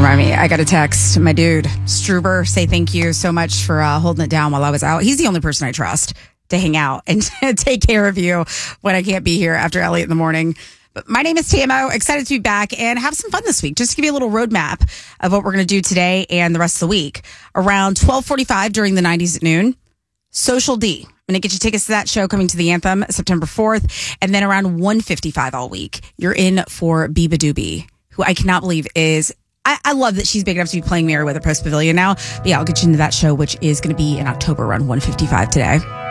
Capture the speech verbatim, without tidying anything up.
remind me, I got a text. My dude, Struber, say thank you so much for uh, holding it down while I was out. He's the only person I trust to hang out and take care of you when I can't be here after Elliot in the morning. But my name is T M O. Excited to be back and have some fun this week. Just to give you a little roadmap of what we're going to do today and the rest of the week. Around twelve forty-five during the nineties at noon, Social D. I'm going to get you tickets to that show coming to the Anthem September fourth. And then around one fifty-five all week, you're in for Biba Doobie, who I cannot believe is... I, I love that she's big enough to be playing Meriwether Post Pavilion now. But yeah, I'll get you into that show, which is going to be in October around one fifty-five today.